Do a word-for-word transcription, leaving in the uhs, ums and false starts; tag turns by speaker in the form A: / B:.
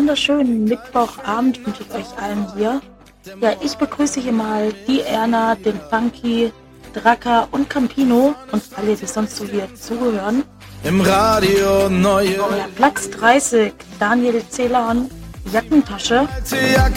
A: wunderschönen Mittwochabend wünsche ich euch allen hier. Ja, ich begrüße hier mal die Erna, den Funky, Draka und Campino und alle, die sonst so hier zugehören.
B: Im Radio neue.
A: Ja, Platz dreißig, Daniel Celan, Jackentasche.
B: Jacke